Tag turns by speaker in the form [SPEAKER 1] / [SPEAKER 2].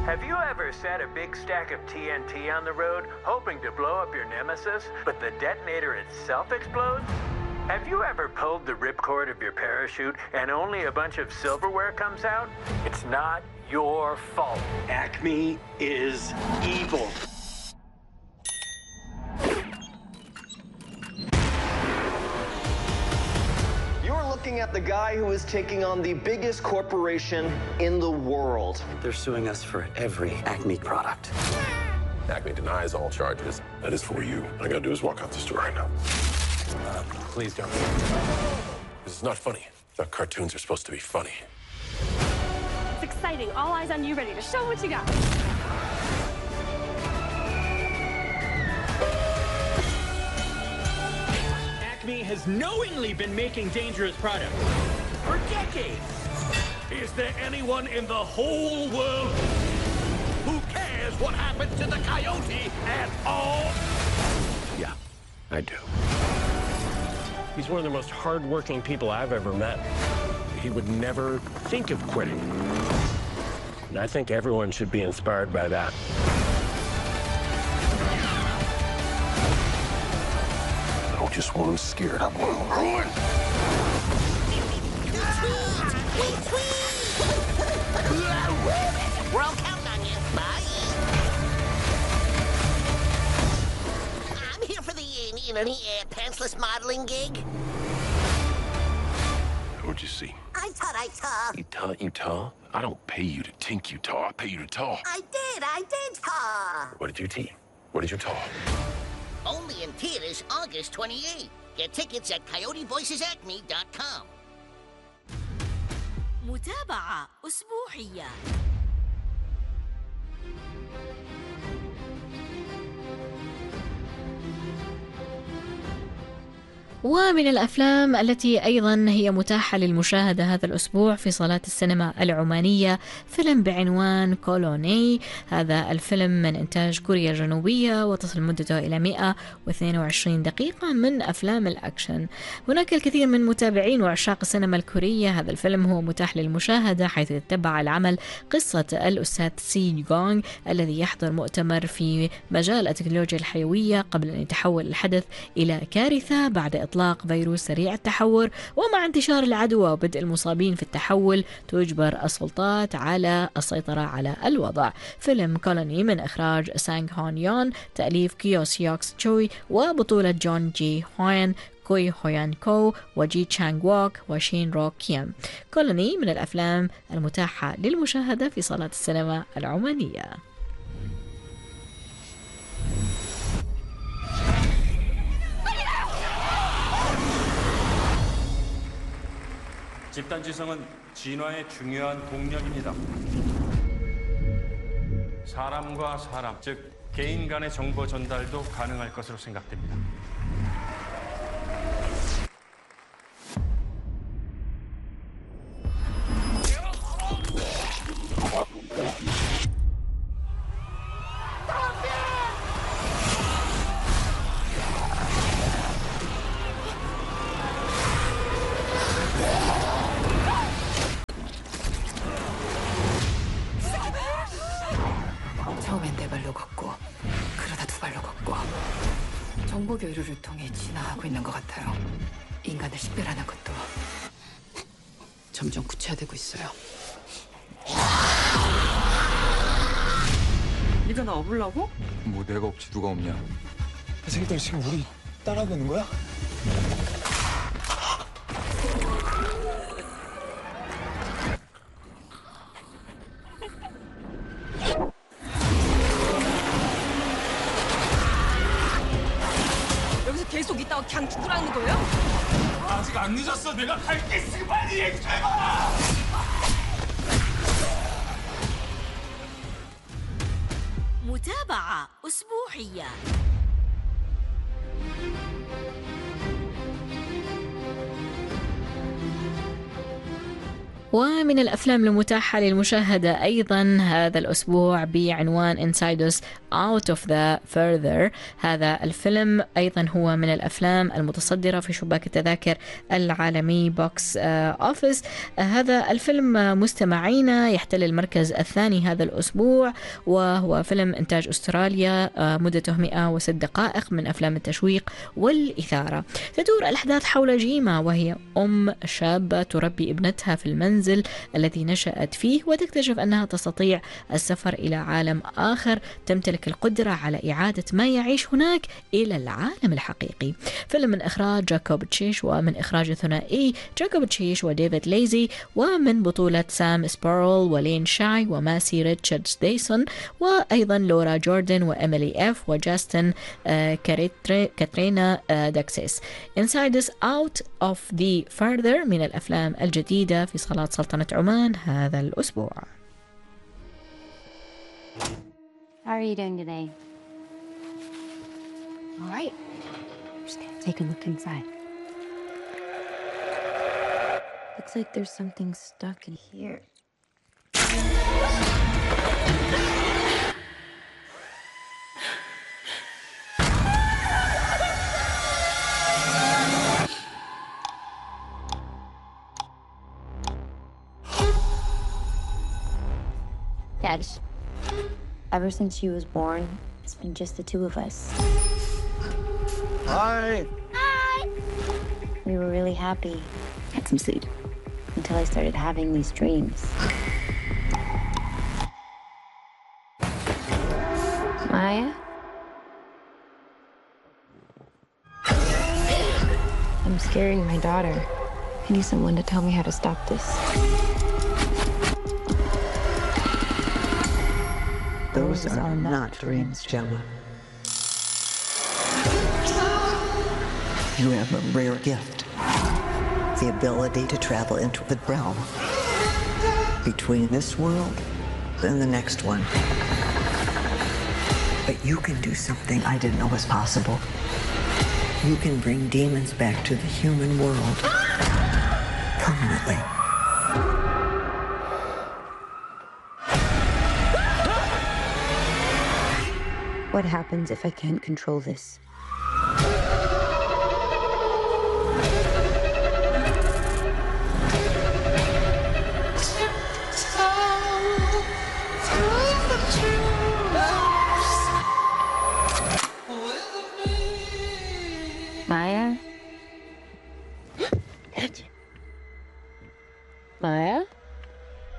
[SPEAKER 1] Have you ever set a big stack of TNT on the road, hoping to blow up your nemesis, but the detonator itself explodes? Have you ever pulled the ripcord of your parachute and only a bunch of silverware comes out? It's not your fault. Acme is evil.
[SPEAKER 2] Looking at the guy who is taking on the biggest corporation in the world.
[SPEAKER 3] They're suing us for every Acme product.
[SPEAKER 4] Acme denies all charges. That is for you. All I gotta do is walk out the store right now. Please don't. This is not funny. I thought cartoons are supposed to be funny.
[SPEAKER 5] It's exciting. All eyes on you, ready to show what you got.
[SPEAKER 6] Acme has knowingly been making dangerous products for decades.
[SPEAKER 7] Is there anyone in the whole world who cares what happened to the coyote at all?
[SPEAKER 4] Yeah, I do.
[SPEAKER 8] He's one of the most hard-working people I've ever met. He would never think of quitting. And I think everyone should be inspired by that.
[SPEAKER 4] I don't just want him scared. I want him ruined.
[SPEAKER 9] We're all counting on you. Bye. I'm here for the pantsless modeling gig.
[SPEAKER 4] What'd you see?
[SPEAKER 9] I thought.
[SPEAKER 4] You tall? I don't pay you to think you tall. I pay you to tall.
[SPEAKER 9] I did tall.
[SPEAKER 4] What did you tee? What did you tall?
[SPEAKER 9] Only in theaters August 28th. Get tickets at coyotevoicesacme.com.
[SPEAKER 10] متابعة أسبوعية. ومن الأفلام التي أيضا هي متاحة للمشاهدة هذا الأسبوع في صالات السينما العمانية فيلم بعنوان كولوني. هذا الفيلم من إنتاج كوريا الجنوبية وتصل مدته إلى 122 دقيقة من أفلام الأكشن. هناك الكثير من متابعين وعشاق السينما الكورية. هذا الفيلم هو متاح للمشاهدة حيث يتبع العمل قصة الأستاذ سي جونغ الذي يحضر مؤتمر في مجال التكنولوجيا الحيوية قبل أن يتحول الحدث إلى كارثة بعد إطلاق فيروس سريع التحور. ومع انتشار العدوى وبدء المصابين في التحول تجبر السلطات على السيطرة على الوضع. فيلم كولوني من إخراج سانغ هون يون، تأليف كيو سيوكس تشوي، وبطولة جون جي هوين، كوي هويان كو، وجي تشانغ ووك، وشين رو كيم. كولوني من الأفلام المتاحة للمشاهدة في صالات السينما العمانية.
[SPEAKER 11] 집단지성은 진화의 중요한 동력입니다. 사람과 사람, 즉 개인 간의 정보 전달도 가능할 것으로 생각됩니다.
[SPEAKER 12] 처음엔 네 발로 걷고 그러다 두 발로 걷고 정보 교류를 통해 진화하고 있는 것 같아요. 인간을 식별하는 것도 점점 구체화되고 있어요.
[SPEAKER 13] 네가 나 업으려고?
[SPEAKER 14] 뭐 내가 없지 누가 없냐. 이 새끼들 지금 우리 따라가는 거야?
[SPEAKER 13] 여기서 계속 있다가 그냥 죽으라는 거예요?
[SPEAKER 7] 아직 안 늦었어. 내가 갈게 있으니까 빨리 얘기해봐.
[SPEAKER 10] متابعة أسبوعية. ومن الأفلام المتاحة للمشاهدة أيضا هذا الأسبوع بعنوان Insidious Out of the Further. هذا الفيلم أيضا هو من الأفلام المتصدرة في شباك التذاكر العالمي بوكس أوفيس. هذا الفيلم مستمعينا يحتل المركز الثاني هذا الأسبوع، وهو فيلم إنتاج أستراليا مدته 106 دقائق من أفلام التشويق والإثارة. تدور الأحداث حول جيما، وهي أم شابة تربي ابنتها في المنزل الذي نشأت فيه، وتكتشف أنها تستطيع السفر إلى عالم آخر، تمتلك القدرة على إعادة ما يعيش هناك إلى العالم الحقيقي. فيلم من إخراج جاكوب تشيش ومن إخراج الثنائي جاكوب تشيش وديفيد ليزي، ومن بطولة سام سبارول ولين شاي وماسي ريتشاردز ديسون، وأيضا لورا جوردن وإيميلي إف وجاستن كاترينا داكسيس. Insidious Out of the Further من الأفلام الجديدة في صالات سلطنة عمان هذا الأسبوع.
[SPEAKER 15] How are you doing today? All right. Just gonna take a look inside. Looks like there's something stuck in here. Dad, ever since she was born, it's been just the two of us.
[SPEAKER 16] Hi.
[SPEAKER 15] Hi. We were really happy. Had some sleep until I started having these dreams. Maya? I'm scaring my daughter. I need someone to tell me how to stop this.
[SPEAKER 17] Those are not dreams, Gemma. You have a rare gift. The ability to travel into the realm between this world and the next one. But you can do something I didn't know was possible. You can bring demons back to the human world permanently.
[SPEAKER 15] What happens if I can't control this?